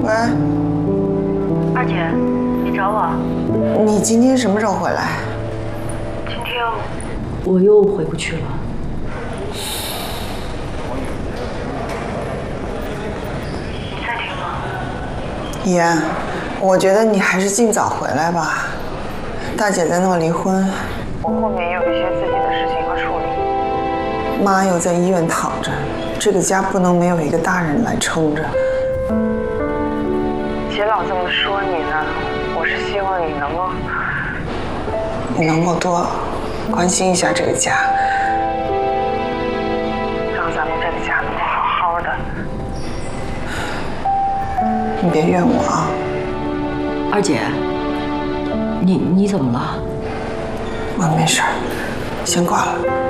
喂， 二姐，你找我？ 你今天什么时候回来？ 今天我又回不去了。你在听吗？ 妍，我觉得你还是尽早回来吧。大姐在闹离婚，我后面也有一些自己的事情要处理。妈又在医院躺着，这个家不能没有一个大人来撑着。姐老这么说你呢，我是希望你能够多关心一下这个家，让咱们这个家能够好好的。你别怨我啊。 二姐，你怎么了？ 我没事儿，先挂了。